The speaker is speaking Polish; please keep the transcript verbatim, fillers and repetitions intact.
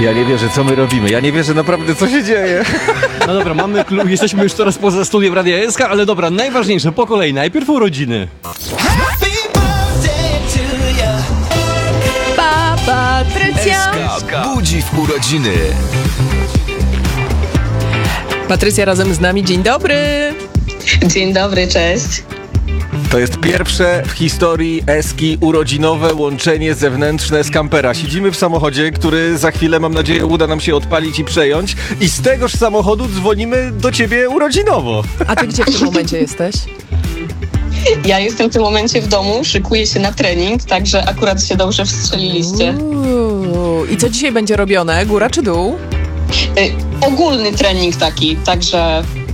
Ja nie wierzę, co my robimy. Ja nie wierzę naprawdę, co się dzieje. No dobra, mamy klub, jesteśmy już coraz poza studiem Radia S K, ale dobra, najważniejsze, po kolei, najpierw urodziny. Pa, Patrycja! S K budzi w urodziny. Patrycja razem z nami, dzień dobry! Dzień dobry, cześć. To jest pierwsze w historii Eski urodzinowe łączenie zewnętrzne z kampera. Siedzimy w samochodzie, który za chwilę, mam nadzieję, uda nam się odpalić i przejąć. I z tegoż samochodu dzwonimy do ciebie urodzinowo. A ty gdzie w tym momencie jesteś? Ja jestem w tym momencie w domu, szykuję się na trening, także akurat się dobrze wstrzeliliście. Uuu, i co dzisiaj będzie robione? Góra czy dół? Y, ogólny trening taki, także